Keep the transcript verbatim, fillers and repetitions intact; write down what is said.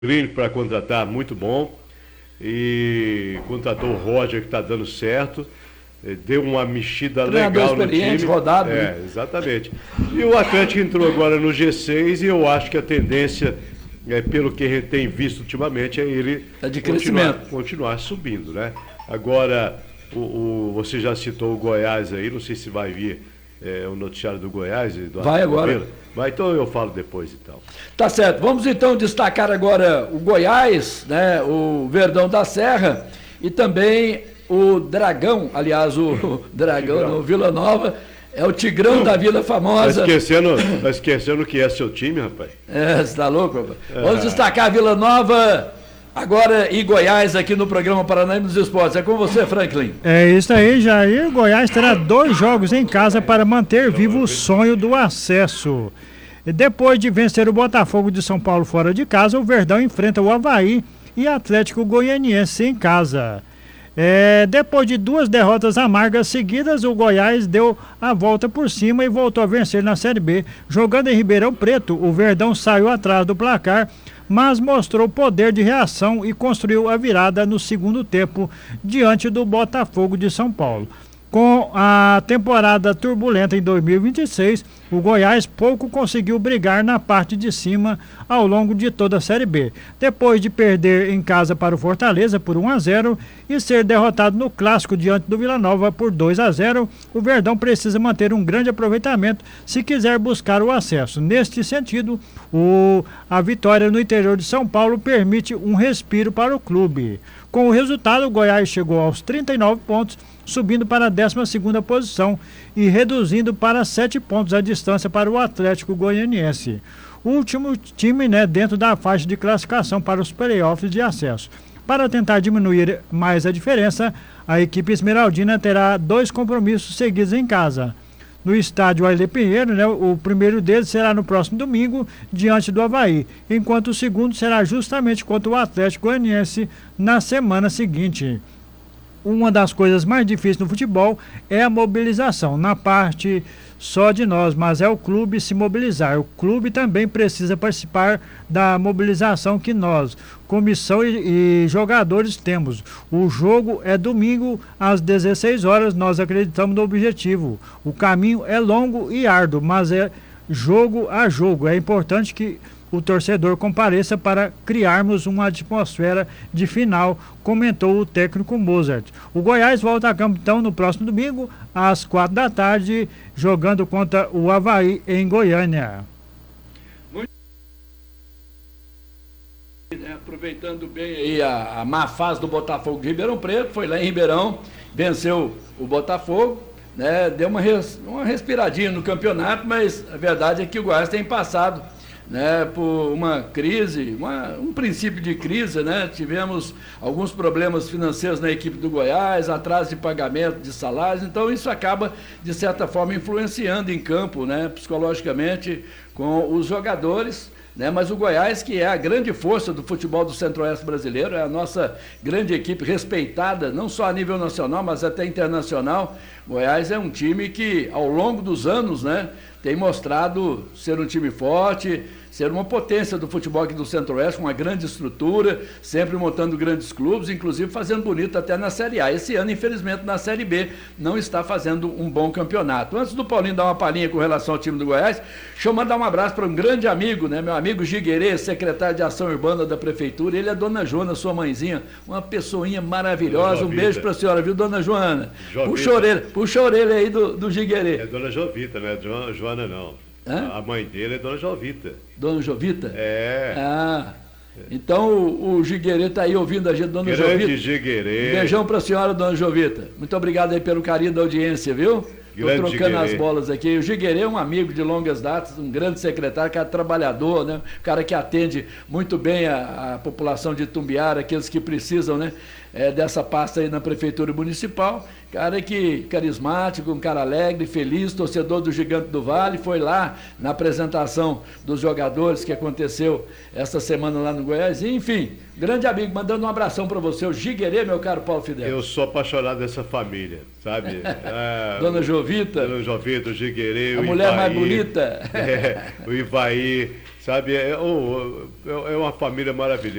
clínico para contratar, muito bom. E contratou o Roger, que está dando certo. Deu uma mexida legal no time. Rodado, é, né? Exatamente. E o Atlético entrou agora no G seis e eu acho que a tendência, é, pelo que a gente tem visto ultimamente, é ele é de continuar, crescimento. continuar subindo, né? Agora, o, o, você já citou o Goiás aí, não sei se vai vir é, o noticiário do Goiás. Do vai agora. Vai, então eu falo depois, então. Tá certo. Vamos então destacar agora o Goiás, né? O Verdão da Serra e também o Dragão, aliás, o, o Dragão, no Vila Nova, é o Tigrão da Vila Famosa. Tá esquecendo, tá esquecendo que é seu time, rapaz? É, você tá louco, rapaz? É. Vamos destacar a Vila Nova agora e Goiás aqui no programa Paranaíba dos Esportes. É com você, Franklin. É isso aí, Jair. O Goiás terá dois jogos em casa para manter vivo o sonho do acesso. Depois de vencer o Botafogo de São Paulo fora de casa, o Verdão enfrenta o Avaí e Atlético Goianiense em casa. É, depois de duas derrotas amargas seguidas, o Goiás deu a volta por cima e voltou a vencer na Série B. Jogando em Ribeirão Preto, o Verdão saiu atrás do placar, mas mostrou poder de reação e construiu a virada no segundo tempo diante do Botafogo de São Paulo. Com a temporada turbulenta em dois mil e vinte e seis, o Goiás pouco conseguiu brigar na parte de cima ao longo de toda a Série B. Depois de perder em casa para o Fortaleza por um a zero e ser derrotado no Clássico diante do Vila Nova por dois a zero, o Verdão precisa manter um grande aproveitamento se quiser buscar o acesso. Neste sentido, o, a vitória no interior de São Paulo permite um respiro para o clube. Com o resultado, o Goiás chegou aos trinta e nove pontos, subindo para a décima segunda posição e reduzindo para sete pontos a distância para o Atlético Goianiense. O último time, né, dentro da faixa de classificação para os playoffs de acesso. Para tentar diminuir mais a diferença, a equipe esmeraldina terá dois compromissos seguidos em casa. No estádio Ailê Pinheiro, né, o primeiro deles será no próximo domingo, diante do Avaí, enquanto o segundo será justamente contra o Atlético Goianiense na semana seguinte. Uma das coisas mais difíceis no futebol é a mobilização, na parte só de nós, mas é o clube se mobilizar. O clube também precisa participar da mobilização que nós, comissão e, e jogadores, temos. O jogo é domingo às dezesseis horas, nós acreditamos no objetivo. O caminho é longo e árduo, mas é jogo a jogo. É importante que o torcedor compareça para criarmos uma atmosfera de final, comentou o técnico Mozart. O Goiás volta a campo então no próximo domingo, às quatro da tarde, jogando contra o Avaí em Goiânia. Muito... Aproveitando bem aí a, a má fase do Botafogo de Ribeirão Preto, foi lá em Ribeirão, venceu o Botafogo, né, deu uma, res, uma respiradinha no campeonato, mas a verdade é que o Goiás tem passado, né, por uma crise, uma, um princípio de crise, né? Tivemos alguns problemas financeiros na equipe do Goiás, atraso de pagamento de salários, então isso acaba, de certa forma, influenciando em campo, né, psicologicamente, com os jogadores, né? Mas o Goiás, que é a grande força do futebol do Centro-Oeste brasileiro, é a nossa grande equipe respeitada, não só a nível nacional, mas até internacional. Goiás é um time que, ao longo dos anos, né, tem mostrado ser um time forte, ser uma potência do futebol aqui do Centro-Oeste, com uma grande estrutura, sempre montando grandes clubes, inclusive fazendo bonito até na Série A. Esse ano, infelizmente, na Série B, não está fazendo um bom campeonato. Antes do Paulinho dar uma palhinha com relação ao time do Goiás, deixa eu mandar um abraço para um grande amigo, né, meu amigo Giguerê, secretário de Ação Urbana da Prefeitura. Ele é Dona Joana, sua mãezinha, uma pessoinha maravilhosa. Um beijo para a senhora, viu, Dona Joana? Jovita. Puxa a orelha, puxa a orelha aí do, do Giguerê. É Dona Jovita, né? Jo, Joana não. Hã? A mãe dele é Dona Jovita. Dona Jovita? É. Ah, então o, o Giguerê está aí ouvindo a gente, Dona Grande Jovita. Grande Giguerê. Um beijão para a senhora, Dona Jovita. Muito obrigado aí pelo carinho da audiência, viu? Estou trocando Giguerê. As bolas aqui. O Giguerê é um amigo de longas datas, um grande secretário, cara trabalhador, né? Um cara que atende muito bem a, a população de Itumbiara, aqueles que precisam, né, é, dessa pasta aí na Prefeitura Municipal. Cara que carismático, um cara alegre, feliz, torcedor do Gigante do Vale, foi lá na apresentação dos jogadores que aconteceu esta semana lá no Goiás. Enfim, grande amigo, mandando um abração para você, o Giguerê, meu caro Paulo Fidel. Eu sou apaixonado dessa família, sabe? É, Dona Jovita. Dona Jovita, o Giguerê, a o mulher Ivaí, mais bonita. É, o Ivaí, Sabe, é, é, é uma família maravilhosa.